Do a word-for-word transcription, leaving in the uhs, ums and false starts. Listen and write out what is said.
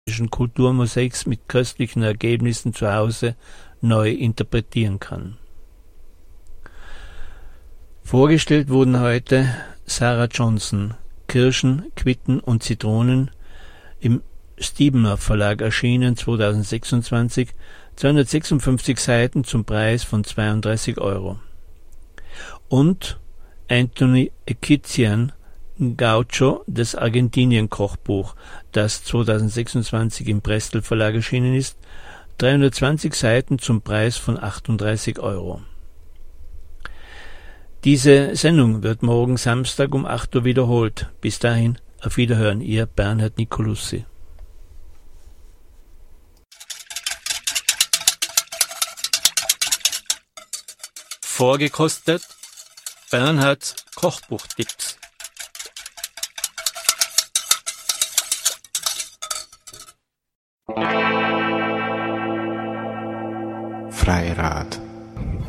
Kulturmosaiks mit köstlichen Ergebnissen zu Hause neu interpretieren kann. Vorgestellt wurden heute Sarah Johnson, Kirschen, Quitten und Zitronen, im Steebener Verlag erschienen zweitausendsechsundzwanzig, zweihundertsechsundfünfzig Seiten zum Preis von zweiunddreißig Euro. Und Anthony Ekizian, Gaucho, das Argentinien-Kochbuch, das zweitausendsechsundzwanzig im Prestel Verlag erschienen ist, dreihundertzwanzig Seiten zum Preis von achtunddreißig Euro. Diese Sendung wird morgen Samstag um acht Uhr wiederholt. Bis dahin, auf Wiederhören, Ihr Bernhard Nicolussi. Vorgekostet Bernhards Kochbuchtipps. Freirad.